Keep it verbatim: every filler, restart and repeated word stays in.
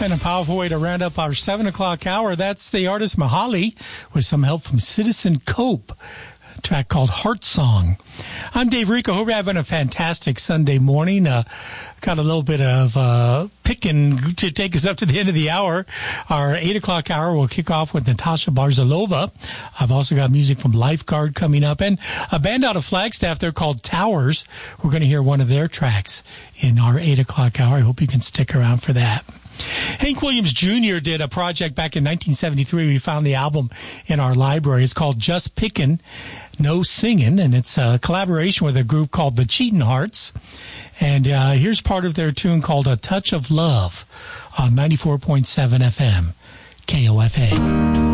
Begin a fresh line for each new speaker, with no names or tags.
and a powerful way to round up our seven o'clock hour. That's the artist Mahali with some help from Citizen Cope. A track called Heart Song. I'm Dave Rico. Hope you're having a fantastic Sunday morning. Uh, got a little bit of uh, picking to take us up to the end of the hour. Our eight o'clock hour will kick off with Natasha Barzalova. I've also got music from Lifeguard coming up and a band out of Flagstaff. They're called Towers. We're going to hear one of their tracks in our eight o'clock hour. I hope you can stick around for that. Hank Williams Junior did a project back in nineteen seventy-three. We found the album in our library. It's called Just Pickin', No Singin', and it's a collaboration with a group called the Cheatin' Hearts. And uh, here's part of their tune called A Touch of Love on ninety-four point seven F M, K O F A.